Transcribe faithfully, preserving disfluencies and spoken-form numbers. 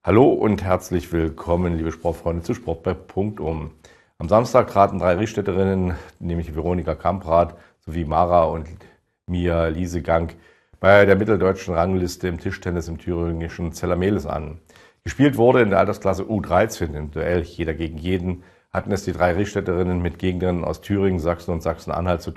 Hallo und herzlich willkommen, liebe Sportfreunde, zu Sport bei Punktum. Am Samstag traten drei Richtstädterinnen, nämlich Veronika Kamprad sowie Mara und Mia Liesegang, bei der mitteldeutschen Rangliste im Tischtennis im thüringischen Zellermehlis an. Gespielt wurde in der Altersklasse U dreizehn im Duell Jeder gegen jeden, hatten es die drei Richtstädterinnen mit Gegnerinnen aus Thüringen, Sachsen und Sachsen-Anhalt zu